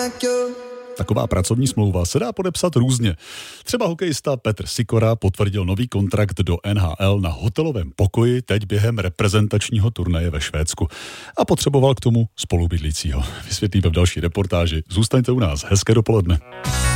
Taková pracovní smlouva se dá podepsat různě. Třeba hokejista Petr Sikora potvrdil nový kontrakt do NHL na hotelovém pokoji teď během reprezentačního turnaje ve Švédsku a potřeboval k tomu spolubydlícího. Vysvětlíme v další reportáži. Zůstaňte u nás. Hezké dopoledne.